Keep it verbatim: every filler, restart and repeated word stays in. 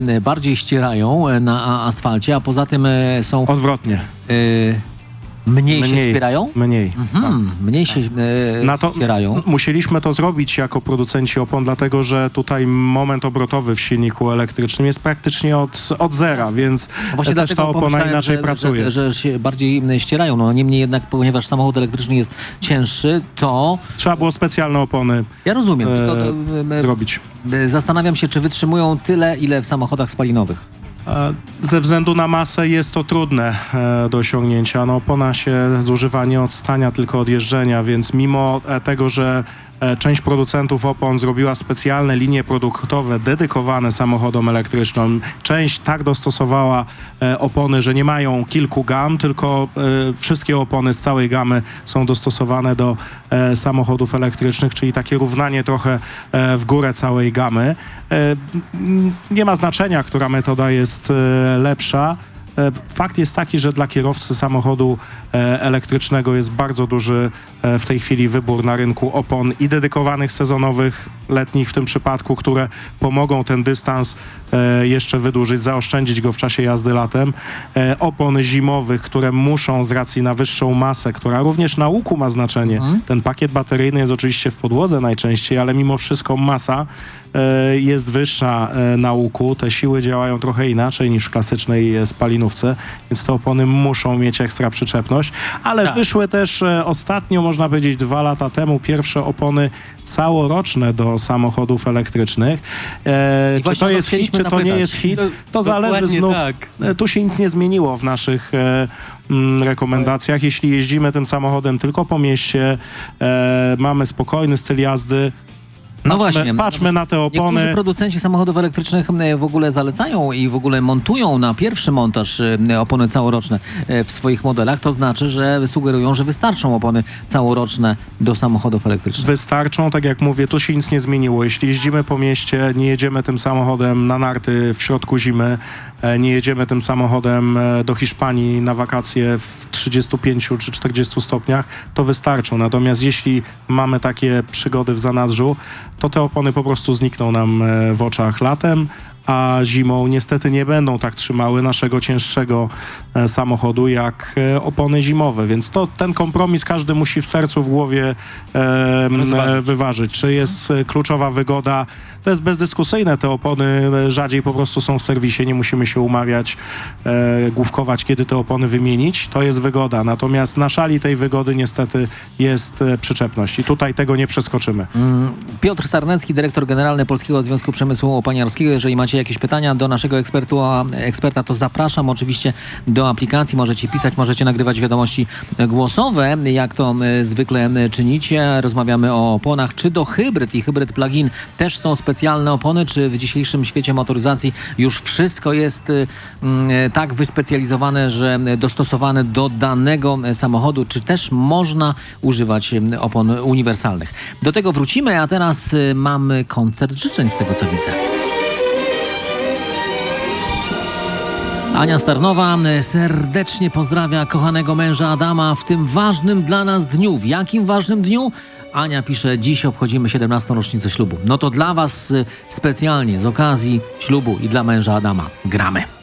bardziej ścierają na asfalcie, a poza tym są... Odwrotnie. Y Mniej, mniej się ścierają? Mniej. Mhm, tak. Mniej się e, Na to ścierają. Musieliśmy to zrobić jako producenci opon, dlatego że tutaj moment obrotowy w silniku elektrycznym jest praktycznie od, od zera, Jasne. więc Właśnie też ta opona inaczej że, pracuje. Że, że się bardziej ścierają. No, niemniej jednak, ponieważ samochód elektryczny jest cięższy, to... Trzeba było specjalne opony Ja rozumiem. e, tylko to, e, zrobić. Zastanawiam się, czy wytrzymują tyle, ile w samochodach spalinowych. Ze względu na masę jest to trudne e, do osiągnięcia. No, opona się zużywa nie od stania, tylko od jeżdżenia, więc mimo e, tego, że e, część producentów opon zrobiła specjalne linie produktowe dedykowane samochodom elektrycznym, część tak dostosowała e, opony, że nie mają kilku gam, tylko e, wszystkie opony z całej gamy są dostosowane do e, samochodów elektrycznych, czyli takie równanie trochę e, w górę całej gamy. E, nie ma znaczenia, która metoda jest jest lepsza. Fakt jest taki, że dla kierowcy samochodu elektrycznego jest bardzo duży w tej chwili wybór na rynku opon i dedykowanych sezonowych, letnich w tym przypadku, które pomogą ten dystans jeszcze wydłużyć, zaoszczędzić go w czasie jazdy latem. Opon zimowych, które muszą z racji na wyższą masę, która również na łuku ma znaczenie. Mhm. Ten pakiet bateryjny jest oczywiście w podłodze najczęściej, ale mimo wszystko masa jest wyższa na łuku. Te siły działają trochę inaczej niż w klasycznej spalinówce, więc te opony muszą mieć ekstra przyczepność, ale tak. Wyszły też ostatnio, można powiedzieć dwa lata temu, pierwsze opony całoroczne do samochodów elektrycznych. E, czy to jest hit, czy to nie jest hit? To zależy znów. Tak. Tu się nic nie zmieniło w naszych e, m, rekomendacjach. Jeśli jeździmy tym samochodem tylko po mieście, e, mamy spokojny styl jazdy, No patrzmy, właśnie. patrzmy na te opony. Niektórzy producenci samochodów elektrycznych w ogóle zalecają i w ogóle montują na pierwszy montaż opony całoroczne w swoich modelach. To znaczy, że sugerują, że wystarczą opony całoroczne do samochodów elektrycznych. Wystarczą, tak jak mówię, tu się nic nie zmieniło. Jeśli jeździmy po mieście, nie jedziemy tym samochodem na narty w środku zimy, nie jedziemy tym samochodem do Hiszpanii na wakacje w trzydziestu pięciu czy czterdziestu stopniach, to wystarczą. Natomiast jeśli mamy takie przygody w zanadrzu, to te opony po prostu znikną nam w oczach latem, a zimą niestety nie będą tak trzymały naszego cięższego e, samochodu jak e, opony zimowe, więc to ten kompromis każdy musi w sercu, w głowie e, e, wyważyć. Czy jest e, kluczowa wygoda? To jest bezdyskusyjne, te opony rzadziej po prostu są w serwisie, nie musimy się umawiać, e, główkować, kiedy te opony wymienić. To jest wygoda, natomiast na szali tej wygody niestety jest e, przyczepność i tutaj tego nie przeskoczymy. Mm, Piotr Sarnecki, dyrektor generalny Polskiego Związku Przemysłu Oponiarskiego. Jeżeli macie jakieś pytania do naszego ekspertu, a eksperta, to zapraszam oczywiście do aplikacji. Możecie pisać, możecie nagrywać wiadomości głosowe, jak to zwykle czynicie. Rozmawiamy o oponach, czy do hybryd i hybryd plug-in też są specjalne opony, czy w dzisiejszym świecie motoryzacji już wszystko jest mm, tak wyspecjalizowane, że dostosowane do danego samochodu, czy też można używać opon uniwersalnych. Do tego wrócimy, a teraz mamy koncert życzeń z tego, co widzę. Ania Starnowa serdecznie pozdrawia kochanego męża Adama w tym ważnym dla nas dniu. W jakim ważnym dniu? Ania pisze, dziś obchodzimy siedemnastą rocznicę ślubu. No to dla was specjalnie z okazji ślubu i dla męża Adama gramy.